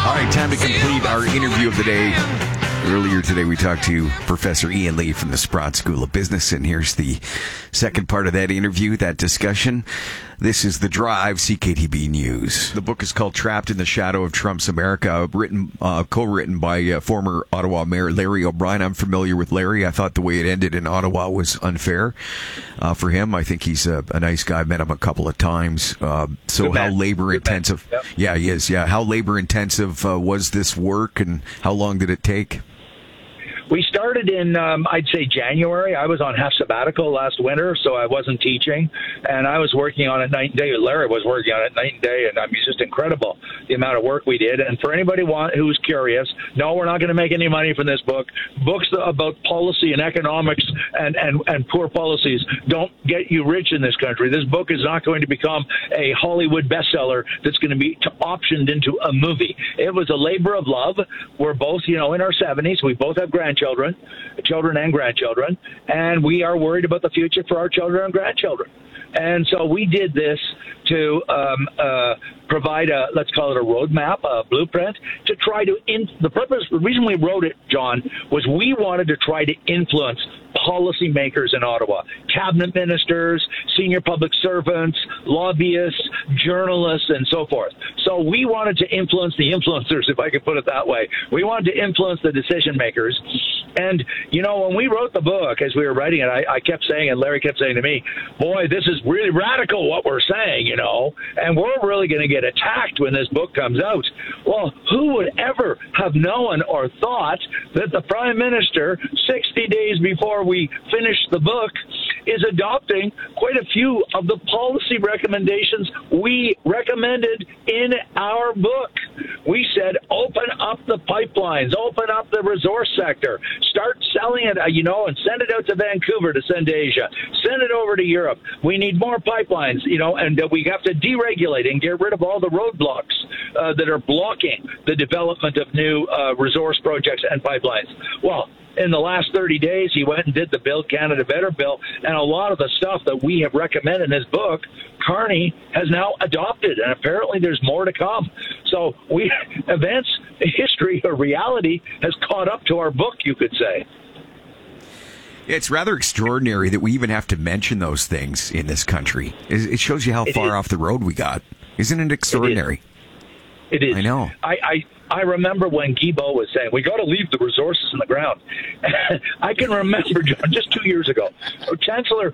All right, time to complete our interview of the day. Earlier today, we talked to Professor Ian Lee from the Sprott School of Business, and here's the second part of that interview, that discussion. This is The Drive, CKTB News. The book is called Trapped in the Shadow of Trump's America, co-written by former Ottawa Mayor Larry O'Brien. I'm familiar with Larry. I thought the way it ended in Ottawa was unfair for him. I think he's a nice guy. I've met him a couple of times. So how labor-intensive... Yep. Yeah, he is. Yeah, how labor-intensive was this work, and how long did it take? We started in, I'd say, January. I was on half sabbatical last winter, so I wasn't teaching, and I was working on it night and day. Larry was working on it night and day, and it's just incredible the amount of work we did. And for anybody who's curious, no, we're not going to make any money from this book. Books about policy and economics and poor policies don't get you rich in this country. This book is not going to become a Hollywood bestseller that's going to be optioned into a movie. It was a labor of love. We're both, in our 70s. We both have children and grandchildren, and we are worried about the future for our children and grandchildren. And so we did this to provide let's call it a roadmap, a blueprint, to try to, the reason we wrote it, John, was we wanted to try to influence policymakers in Ottawa, cabinet ministers, senior public servants, lobbyists, journalists, and so forth. So we wanted to influence the influencers, if I could put it that way. We wanted to influence the decision makers. And, when we wrote the book, as we were writing it, I kept saying, and Larry kept saying to me, boy, this is really radical what we're saying, and we're really going to get attacked when this book comes out. Well, who would ever have known or thought that the Prime Minister, 60 days before we finished the book, is adopting quite a few of the policy recommendations we recommended in our book. We said, open up the pipelines, open up the resource sector, start selling it, and send it out to Vancouver to send to Asia, send it over to Europe. We need more pipelines, and we have to deregulate and get rid of all the roadblocks that are blocking the development of new resource projects and pipelines. Well, in the last 30 days, he went and did the Build Canada Better bill, and a lot of the stuff that we have recommended in his book, Carney has now adopted, and apparently there's more to come. So history or reality has caught up to our book, you could say. It's rather extraordinary that we even have to mention those things in this country. It shows you how far off the road we got. Isn't it extraordinary? It is. I know. I remember when Guilbeault was saying, we got to leave the resources in the ground. I can remember, John, just 2 years ago, Chancellor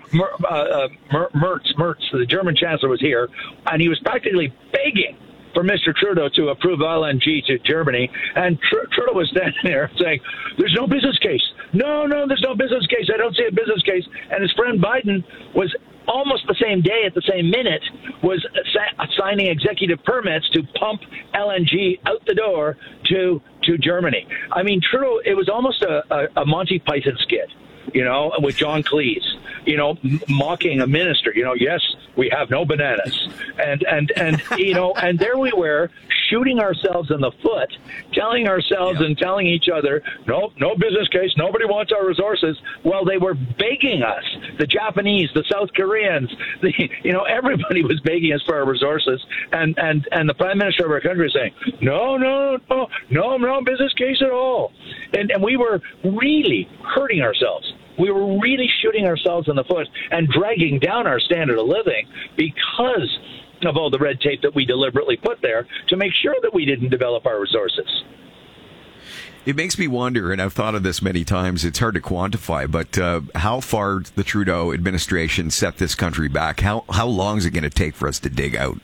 Merz, the German chancellor, was here, and he was practically begging for Mr. Trudeau to approve LNG to Germany, and Trudeau was standing there saying, there's no business case. No, there's no business case. I don't see a business case. And his friend Biden was almost the same day, at the same minute, was signing executive permits to pump LNG out the door to Germany. Trudeau, it was almost a Monty Python skit, with John Cleese, mocking a minister, yes, we have no bananas. And and there we were, shooting ourselves in the foot, telling ourselves and telling each other, no business case, nobody wants our resources. Well, they were begging us, the Japanese, the South Koreans, everybody was begging us for our resources. And the Prime Minister of our country is saying, no business case at all. And we were really hurting ourselves. We were really shooting ourselves in the foot and dragging down our standard of living because of all the red tape that we deliberately put there to make sure that we didn't develop our resources. It makes me wonder, and I've thought of this many times, it's hard to quantify, but how far the Trudeau administration set this country back? How long is it going to take for us to dig out?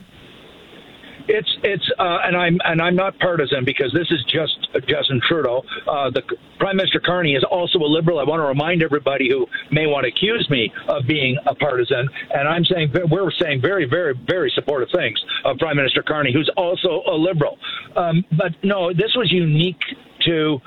And I'm not partisan because this is just Justin Trudeau. The Prime Minister Carney is also a Liberal. I want to remind everybody who may want to accuse me of being a partisan, and we're saying very, very, very supportive things of Prime Minister Carney, who's also a Liberal. But no, this was unique to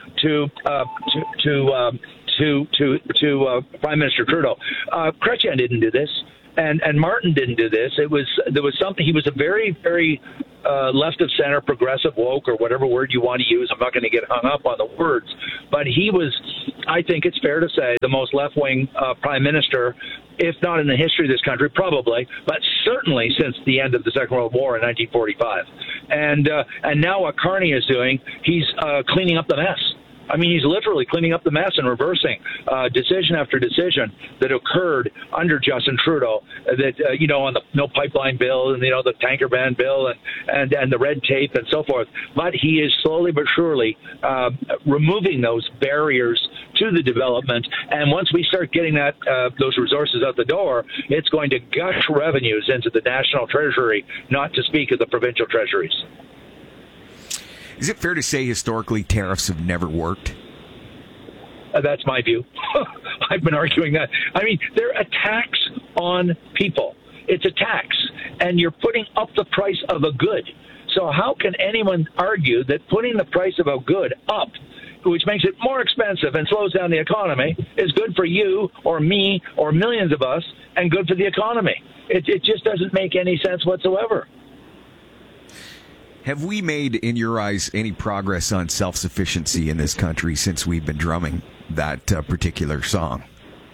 Prime Minister Trudeau. Chrétien didn't do this. And Martin didn't do this. There was something. He was a very, very left of center, progressive, woke, or whatever word you want to use. I'm not going to get hung up on the words, but he was, I think it's fair to say, the most left wing prime minister if not in the history of this country, probably, but certainly since the end of the Second World War in 1945. And now what Carney is doing, he's cleaning up the mess. I mean, he's literally cleaning up the mess and reversing decision after decision that occurred under Justin Trudeau. That on the no pipeline bill and the tanker ban bill and the red tape and so forth. But he is slowly but surely removing those barriers to the development. And once we start getting those resources out the door, it's going to gush revenues into the national treasury, not to speak of the provincial treasuries. Is it fair to say historically tariffs have never worked? That's my view. I've been arguing that. I mean, they're a tax on people. It's a tax, and you're putting up the price of a good. So how can anyone argue that putting the price of a good up, which makes it more expensive and slows down the economy, is good for you or me or millions of us and good for the economy? It just doesn't make any sense whatsoever. Have we made, in your eyes, any progress on self-sufficiency in this country since we've been drumming that particular song?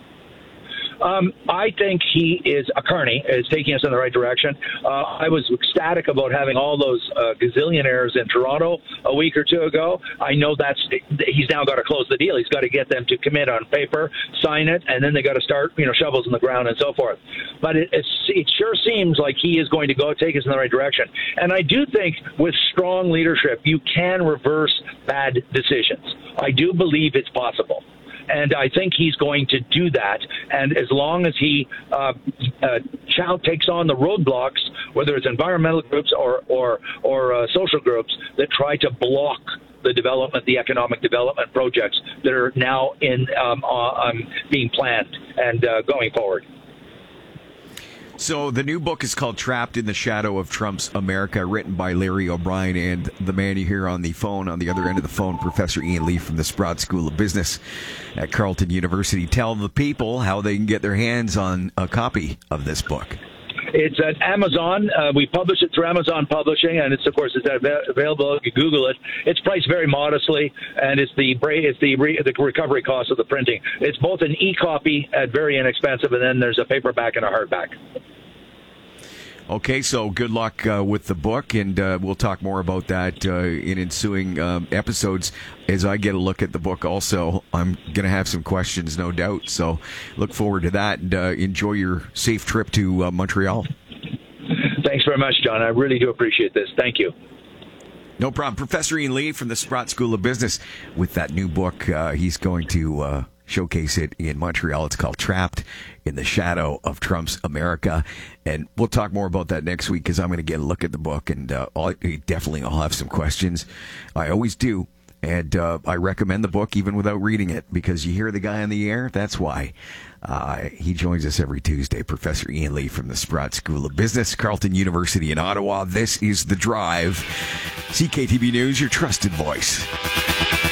I think Carney is taking us in the right direction. I was ecstatic about having all those gazillionaires in Toronto a week or two ago. I know he's now got to close the deal. He's got to get them to commit on paper, sign it, and then they got to start, shovels in the ground and so forth. But it sure seems like he is going to take us in the right direction. And I do think with strong leadership, you can reverse bad decisions. I do believe it's possible. And I think he's going to do that. And as long as he takes on the roadblocks, whether it's environmental groups or social groups that try to block the economic development projects that are now being planned and going forward. So the new book is called Trapped in the Shadow of Trump's America, written by Larry O'Brien, and the man you hear on the phone, on the other end of the phone, Professor Ian Lee from the Sprott School of Business at Carleton University. Tell the people how they can get their hands on a copy of this book. It's at Amazon. We publish it through Amazon Publishing, and it's available. You can Google it. It's priced very modestly, and it's the recovery cost of the printing. It's both an e-copy at very inexpensive, and then there's a paperback and a hardback. Okay, so good luck with the book, and we'll talk more about that in ensuing episodes. As I get a look at the book also, I'm going to have some questions, no doubt, so look forward to that, and enjoy your safe trip to Montreal. Thanks very much, John. I really do appreciate this. Thank you. No problem. Professor Ian Lee from the Sprott School of Business with that new book. He's going to showcase it in Montreal. It's called Trapped in the Shadow of Trump's America. And we'll talk more about that next week because I'm going to get a look at the book, and I'll have some questions. I always do. And I recommend the book even without reading it, because you hear the guy on the air. That's why. He joins us every Tuesday, Professor Ian Lee from the Sprott School of Business, Carleton University in Ottawa. This is The Drive. CKTB News, your trusted voice.